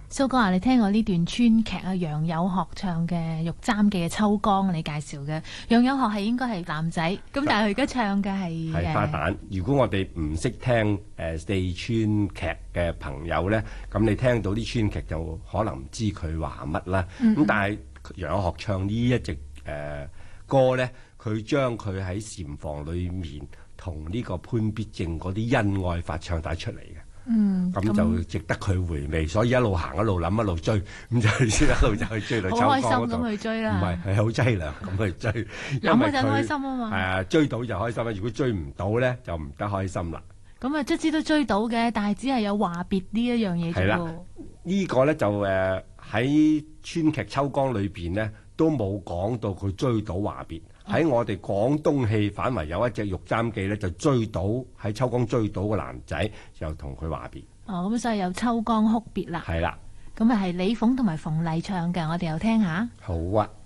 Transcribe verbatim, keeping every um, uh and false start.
蘇哥啊，你聽過呢段川劇啊？楊有學唱嘅《玉簪記》嘅秋江，你介紹嘅楊有學係應該係男仔，咁但係佢而家唱嘅係係花旦。如果我哋唔識聽誒、呃、四川劇嘅朋友咧，咁你聽到啲川劇就可能唔知佢話乜啦。咁、嗯、但係楊有學唱呢一隻誒、呃、歌咧，佢將佢喺禪房裏面同呢個潘必正嗰啲恩愛法唱帶出嚟嘅。嗯，咁就值得佢回味，所以一路行一路諗一路追，咁就先一路就去追到秋江嗰度。 好開心咁去追啦， 唔係係好凄涼咁去追， 諗嗰陣開心啊嘛。 係啊，追到就開心啦，如果追唔到咧就唔得開心啦。 咁啊，卒之都追到嘅，但係只係有話別呢一樣嘢啫喎。係啦， 呢個咧就誒喺川劇秋江裏邊咧都冇講到佢追到話別。喺我哋廣東戲反為有一隻玉簪記咧，就追到喺秋江追到個男仔，就同佢話別。 哦，咁所以有秋江哭別啦。 係啦， 咁啊係李鳳同埋馮麗唱嘅，我哋又聽下。 好啊。